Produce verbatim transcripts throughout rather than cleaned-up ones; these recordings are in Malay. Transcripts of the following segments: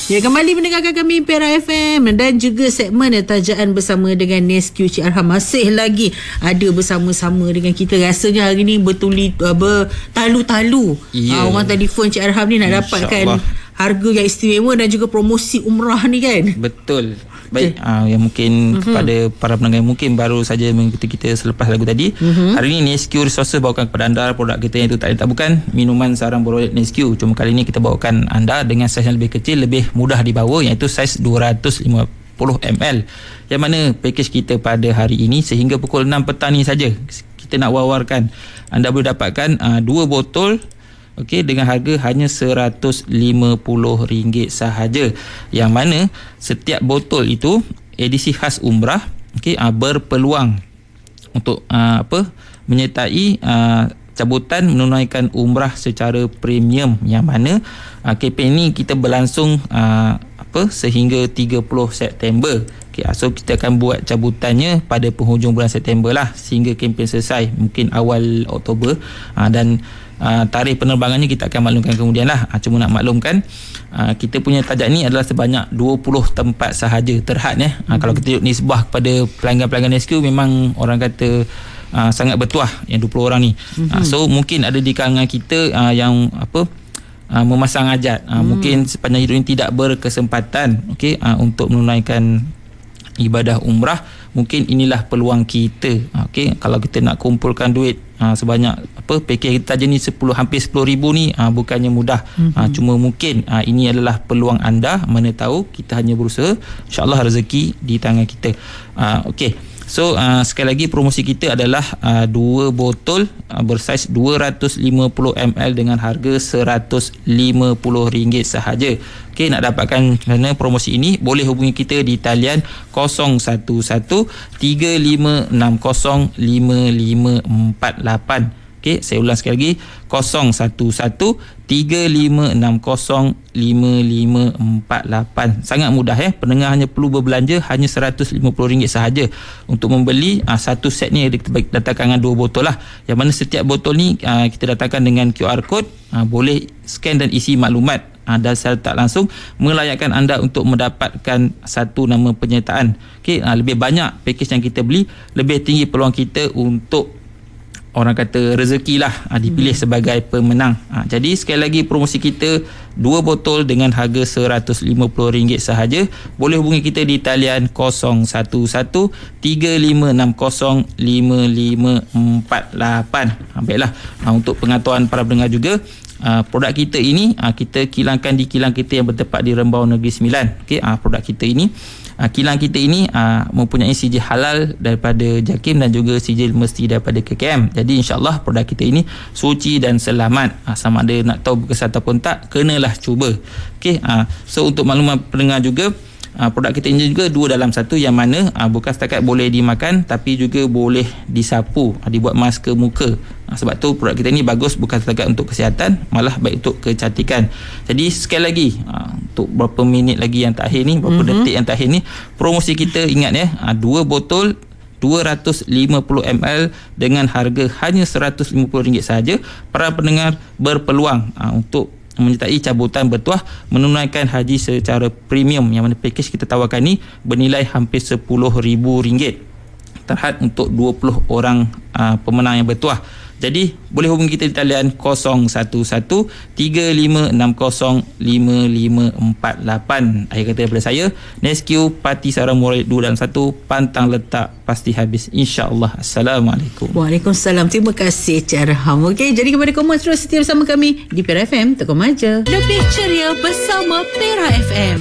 Ya, kembali mendengarkan kami Perak F M dan juga segmen Tajaan bersama dengan Nesque Cik Arham masih lagi ada bersama-sama dengan kita. Rasanya hari ni bertuli uh, bertalu-talu. Ya. Uh, orang telefon Cik Arham ni nak dapatkan harga yang istimewa dan juga promosi umrah ni kan. Betul. Baik, uh, yang mungkin uh-huh. kepada para pendengar mungkin baru saja mengikuti kita selepas lagu tadi. Uh-huh. Hari ini Nesque Resources bawakan kepada anda produk kita yang itu tak tak bukan minuman sarang borolet Nesque. Cuma kali ini kita bawakan anda dengan saiz yang lebih kecil, lebih mudah dibawa, iaitu saiz dua ratus lima puluh mililiter. Yang mana pakej kita pada hari ini sehingga pukul enam petang ni saja kita nak wawarkan. Anda boleh dapatkan uh, dua botol, okey, dengan harga hanya seratus lima puluh ringgit sahaja. Yang mana setiap botol itu edisi khas umrah, okey, uh, berpeluang untuk uh, apa menyertai uh, cabutan menunaikan umrah secara premium, yang mana uh, kempen ini kita berlangsung uh, apa sehingga tiga puluh September. Okay, so kita akan buat cabutannya pada penghujung bulan September lah sehingga kempen selesai, mungkin awal Oktober. uh, dan Uh, tarikh penerbangannya kita akan maklumkan kemudian lah. uh, Cuma nak maklumkan, uh, kita punya tajak ni adalah sebanyak dua puluh tempat sahaja terhad. eh. uh, mm-hmm. Kalau kita nisbah kepada pelanggan-pelanggan Nesque, memang orang kata uh, sangat bertuah yang dua puluh orang ni. mm-hmm. uh, So mungkin ada di kalangan kita uh, yang apa uh, memasang hajat, uh, mm. mungkin sepanjang hidup ini tidak berkesempatan, okay, uh, untuk menunaikan ibadah umrah. Mungkin inilah peluang kita. Okey, kalau kita nak kumpulkan duit aa, sebanyak apa pakej kita je ni sepuluh hampir sepuluh ribu ni, aa, bukannya mudah. Mm-hmm. Aa, cuma mungkin aa, ini adalah peluang anda, mana tahu kita hanya berusaha, insya-Allah rezeki di tangan kita. Aa, okey. So uh, sekali lagi promosi kita adalah uh, dua botol uh, bersaiz dua ratus lima puluh mililiter dengan harga seratus lima puluh ringgit sahaja. Okey, nak dapatkan kerana promosi ini boleh hubungi kita di talian kosong satu satu tiga lima enam kosong lima lima empat lapan. Okey, saya ulang sekali lagi, kosong satu satu tiga lima enam kosong lima lima empat lapan. Sangat mudah eh. Pendengar hanya perlu berbelanja hanya seratus lima puluh ringgit sahaja untuk membeli aa, satu set ni kita datangkan dengan dua botol lah. Yang mana setiap botol ni aa, kita datangkan dengan Q R code, aa, boleh scan dan isi maklumat aa, dan secara tak langsung melayakkan anda untuk mendapatkan satu nama penyertaan. Okey, aa, lebih banyak pakej yang kita beli, lebih tinggi peluang kita untuk orang kata rezeki lah, ha, dipilih hmm. sebagai pemenang. Ha, jadi sekali lagi promosi kita dua botol dengan harga seratus lima puluh ringgit sahaja. Boleh hubungi kita di talian kosong satu satu tiga lima enam kosong lima lima empat lapan. Ha, baiklah, ha, untuk pengetahuan para pendengar juga, Uh, produk kita ini uh, kita kilangkan di kilang kita yang bertempat di Rembau Negeri Sembilan. Okey, uh, produk kita ini uh, kilang kita ini uh, mempunyai sijil halal daripada JAKIM dan juga sijil mesti daripada K K M. Jadi insya-Allah produk kita ini suci dan selamat. Uh, sama ada nak tahu berkesan ataupun tak, kenalah cuba. Okey, uh, so untuk makluman pendengar juga, Uh, produk kita ini juga dua dalam satu, yang mana uh, bukan setakat boleh dimakan tapi juga boleh disapu, uh, dibuat masker muka. Uh, sebab tu produk kita ini bagus bukan setakat untuk kesihatan, malah baik untuk kecantikan. Jadi sekali lagi, uh, untuk berapa minit lagi yang terakhir ni, berapa mm-hmm. detik yang terakhir ni, promosi kita ingat ya, uh, dua botol dua ratus lima puluh mililiter dengan harga hanya seratus lima puluh ringgit sahaja. Para pendengar berpeluang uh, untuk menyertai cabutan bertuah menunaikan haji secara premium, yang mana pakej kita tawarkan ni bernilai hampir sepuluh ribu ringgit terhad untuk dua puluh orang uh, pemenang yang bertuah. Jadi boleh hubungi kita di talian kosong satu satu tiga lima enam kosong lima lima empat lapan. Akhir kata daripada saya, Nesque Parti Sarang Borolet dua dalam satu, pantang letak pasti habis, insya-Allah. Assalamualaikum. Waalaikumsalam. Terima kasih Cik Arham. Okey, jadi kepada kamu terus setia bersama kami di Perak F M, tekan aja. Lebih ceria bersama Perak F M.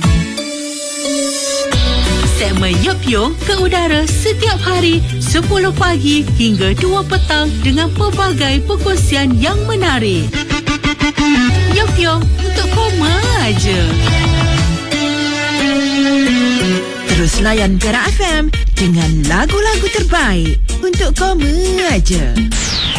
Segmen Yop Yong ke udara setiap hari sepuluh pagi hingga dua petang dengan pelbagai perkongsian yang menarik. Yop Yong untuk koma aja. Terus layan Perak F M dengan lagu-lagu terbaik untuk koma aja.